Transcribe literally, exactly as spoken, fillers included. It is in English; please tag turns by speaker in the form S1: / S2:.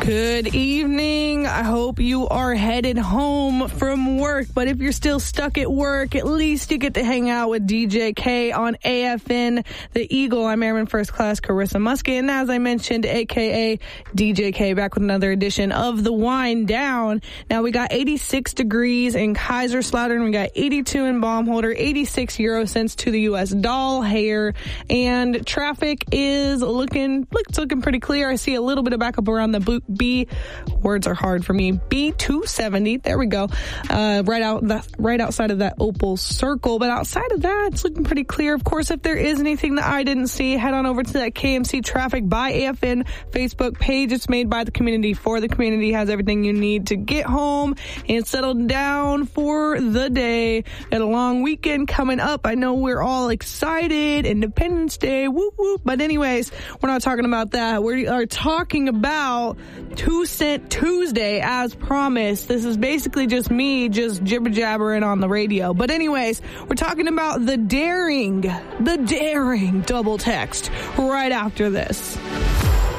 S1: Good evening. I hope you are headed home from work, but if you're still stuck at work, at least you get to hang out with D J K on A F N The Eagle. I'm Airman First Class Carissa Muskie, and as I mentioned, A K A D J K, back with another edition of The Wind Down. Now, we got eighty-six degrees in Kaiserslautern, we got eighty-two in Baumholder, eighty-six euro cents to the U S dollar here, and traffic is looking, it's looking pretty clear. I see a little bit of backup around the boot. B, words are hard for me, B two seventy, there we go, uh, right out, the, right outside of that Opal Circle, but outside of that, it's looking pretty clear. Of course, if there is anything that I didn't see, head on over to that K M C Traffic by A F N Facebook page. It's made by the community for the community, has everything you need to get home and settle down for the day. Got a long weekend coming up. I know we're all excited, Independence Day, whoop whoop, but anyways, we're not talking about that. We are talking about Two Cent Tuesday, as promised. This is basically just me just jibber-jabbering on the radio. But anyways, we're talking about the daring, the daring double text right after this.